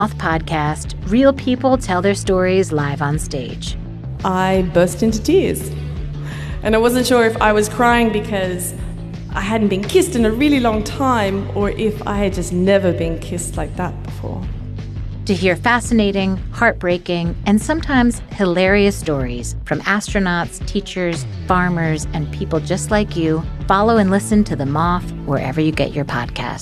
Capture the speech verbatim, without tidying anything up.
Moth podcast, real people tell their stories live on stage. I burst into tears. And I wasn't sure if I was crying because I hadn't been kissed in a really long time or if I had just never been kissed like that before. To hear fascinating, heartbreaking, and sometimes hilarious stories from astronauts, teachers, farmers, and people just like you, follow and listen to The Moth wherever you get your podcasts.